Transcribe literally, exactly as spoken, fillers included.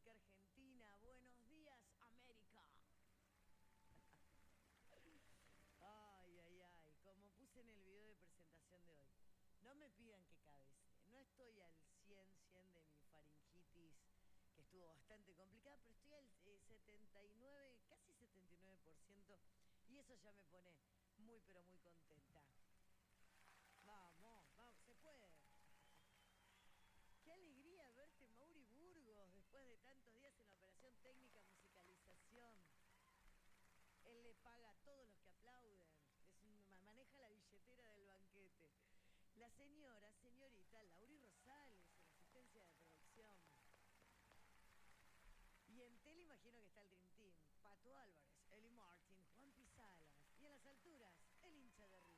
República Argentina. Buenos días, América. Ay, ay, ay. Como puse en el video de presentación de hoy. No me pidan que cabece. No estoy al cien, cien de mi faringitis, que estuvo bastante complicada, pero estoy al eh, setenta y nueve, casi setenta y nueve por ciento. Y eso ya me pone muy, pero muy contenta. Vamos, vamos, se puede. Qué alegría verte, Mauri Burgos, después de tantos días en la operación técnica musicalización. Él le paga a todos los que aplauden. Es un, maneja la billetera del banquete. La señora, señorita Lauri Rosales, en asistencia de producción. Y en tele imagino que está el Dream Team. Pato Álvarez, Eli Martin, Juan Pisalas. Y en las alturas, el hincha de River.